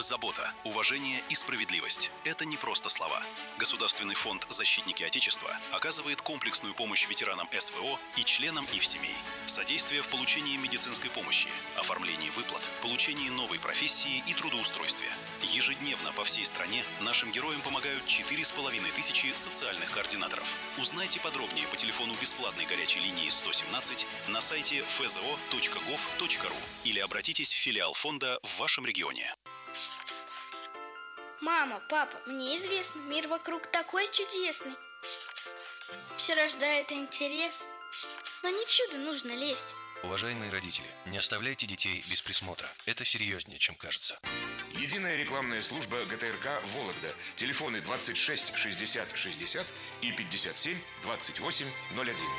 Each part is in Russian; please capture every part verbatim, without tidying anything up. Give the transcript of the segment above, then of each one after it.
Забота, уважение и справедливость – это не просто слова. Государственный фонд «Защитники Отечества» оказывает комплексную помощь ветеранам эс вэ о и членам их семей. Содействие в получении медицинской помощи, оформлении выплат, получении новой профессии и трудоустройстве. Ежедневно по всей стране нашим героям помогают четыре с половиной тысячи социальных координаторов. Узнайте подробнее по телефону бесплатной горячей линии сто семнадцать на сайте эф зэ о точка гов точка ру или обратитесь в филиал фонда в вашем регионе. Мама, папа, мне известно, мир вокруг такой чудесный. Все рождает интерес, но не всюду нужно лезть. Уважаемые родители, не оставляйте детей без присмотра. Это серьезнее, чем кажется. Единая рекламная служба гэ тэ эр ка «Вологда». Телефоны двадцать шесть шестьдесят шестьдесят и пятьдесят семь двадцать восемь ноль один.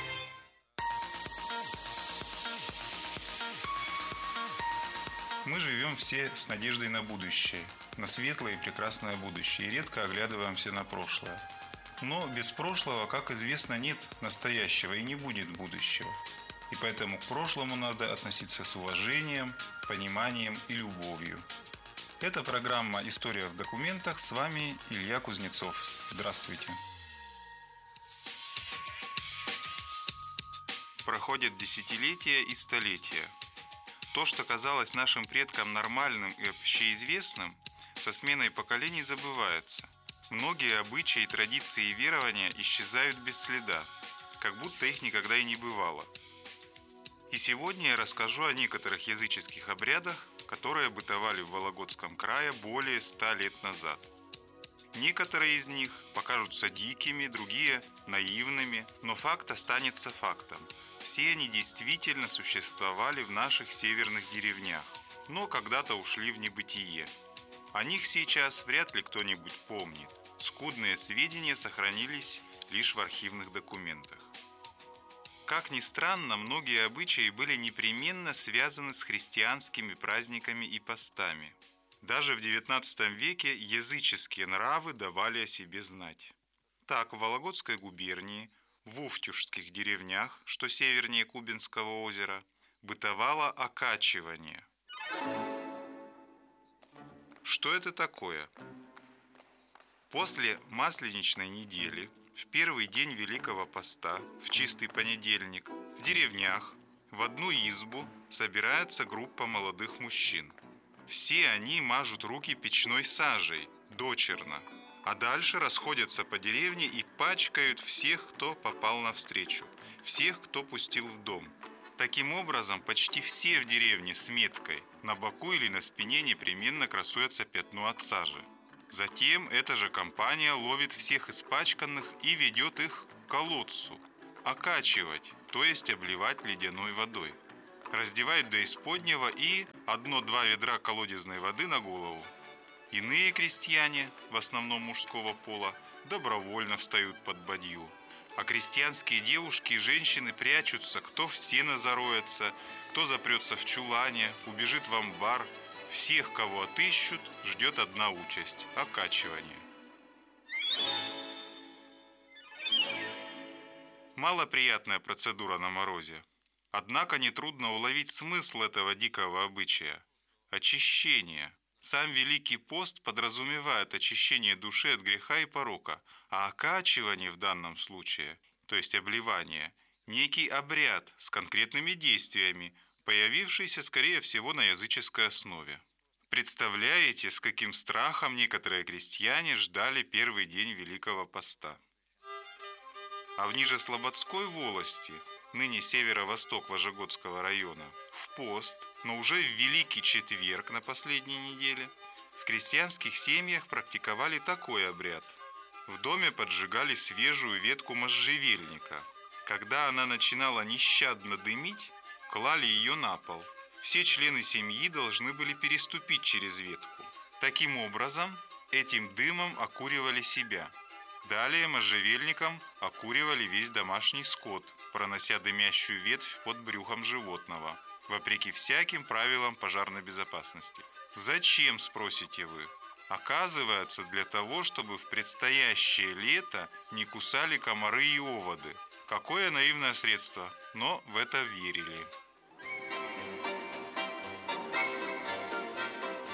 Мы живем все с надеждой на будущее, на светлое и прекрасное будущее, и редко оглядываемся на прошлое. Но без прошлого, как известно, нет настоящего и не будет будущего. И поэтому к прошлому надо относиться с уважением, пониманием и любовью. Это программа «История в документах». С вами Илья Кузнецов. Здравствуйте. Проходят десятилетия и столетия. То, что казалось нашим предкам нормальным и общеизвестным, со сменой поколений забывается. Многие обычаи, традиции и верования исчезают без следа, как будто их никогда и не бывало. И сегодня я расскажу о некоторых языческих обрядах, которые бытовали в Вологодском крае более ста лет назад. Некоторые из них покажутся дикими, другие – наивными, но факт останется фактом. Все они действительно существовали в наших северных деревнях, но когда-то ушли в небытие. О них сейчас вряд ли кто-нибудь помнит. Скудные сведения сохранились лишь в архивных документах. Как ни странно, многие обычаи были непременно связаны с христианскими праздниками и постами. Даже в девятнадцатом веке языческие нравы давали о себе знать. Так, в Вологодской губернии, в уфтюжских деревнях, что севернее Кубинского озера, бытовало окачивание. Что это такое? После масленичной недели, в первый день Великого Поста, в чистый понедельник, в деревнях, в одну избу собирается группа молодых мужчин. Все они мажут руки печной сажей, дочерно, а дальше расходятся по деревне и пачкают всех, кто попал навстречу, всех, кто пустил в дом. Таким образом, почти все в деревне с меткой на боку или на спине непременно красуется пятно от сажи. Затем эта же компания ловит всех испачканных и ведет их к колодцу, окачивать, то есть обливать ледяной водой. Раздевают до исподнего и одно-два ведра колодезной воды на голову. Иные крестьяне, в основном мужского пола, добровольно встают под бадью. А крестьянские девушки и женщины прячутся, кто в сено зароется, кто запрется в чулане, убежит в амбар. Всех, кого отыщут, ждет одна участь – окачивание. Малоприятная процедура на морозе. Однако нетрудно уловить смысл этого дикого обычая – очищение. Сам Великий пост подразумевает очищение души от греха и порока, а окачивание в данном случае, то есть обливание, некий обряд с конкретными действиями, появившийся, скорее всего, на языческой основе. Представляете, с каким страхом некоторые крестьяне ждали первый день Великого Поста? А в Нижеслободской волости, ныне северо-восток Вожегодского района, в пост, но уже в Великий Четверг на последней неделе, в крестьянских семьях практиковали такой обряд. В доме поджигали свежую ветку можжевельника. Когда она начинала нещадно дымить, клали ее на пол. Все члены семьи должны были переступить через ветку. Таким образом, этим дымом окуривали себя. Далее можжевельником окуривали весь домашний скот, пронося дымящую ветвь под брюхом животного, вопреки всяким правилам пожарной безопасности. Зачем, спросите вы? Оказывается, для того, чтобы в предстоящее лето не кусали комары и оводы. Какое наивное средство, но в это верили.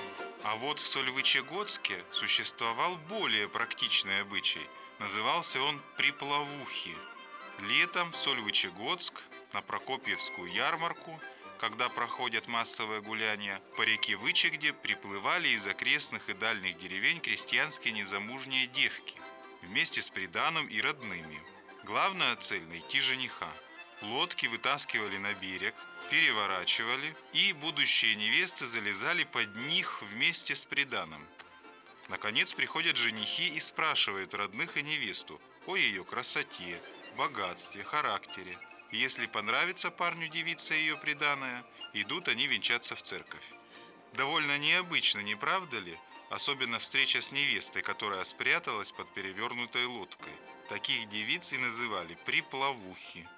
А вот в Сольвычегодске существовал более практичный обычай. Назывался он приплавухи. Летом в Сольвычегодск на Прокопьевскую ярмарку, когда проходят массовые гуляния, по реке Вычегде приплывали из окрестных и дальних деревень крестьянские незамужние девки вместе с приданым и родными. Главная цель – найти жениха. Лодки вытаскивали на берег, переворачивали, и будущие невесты залезали под них вместе с приданым. Наконец приходят женихи и спрашивают родных и невесту о ее красоте, богатстве, характере. И если понравится парню девица и ее приданое, идут они венчаться в церковь. Довольно необычно, не правда ли? Особенно встреча с невестой, которая спряталась под перевернутой лодкой. Таких девиц и называли приплавухи.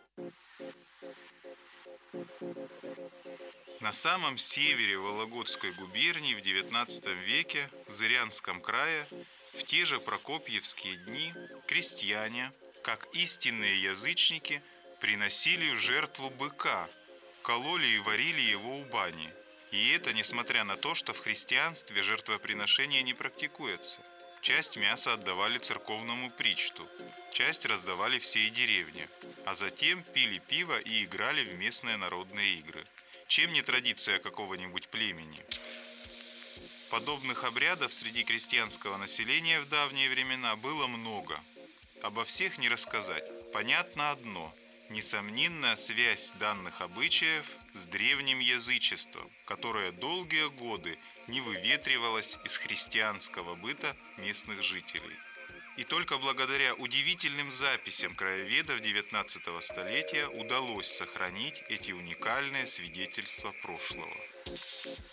На самом севере Вологодской губернии в девятнадцатом веке, в Зырянском крае, в те же прокопьевские дни крестьяне, как истинные язычники, приносили в жертву быка, кололи и варили его у бани. И это несмотря на то, что в христианстве жертвоприношение не практикуется. Часть мяса отдавали церковному причту, часть раздавали всей деревне, а затем пили пиво и играли в местные народные игры. Чем не традиция какого-нибудь племени? Подобных обрядов среди крестьянского населения в давние времена было много. Обо всех не рассказать. Понятно одно – несомненная связь данных обычаев с древним язычеством, которое долгие годы не выветривалось из христианского быта местных жителей. И только благодаря удивительным записям краеведов девятнадцатого столетия удалось сохранить эти уникальные свидетельства прошлого.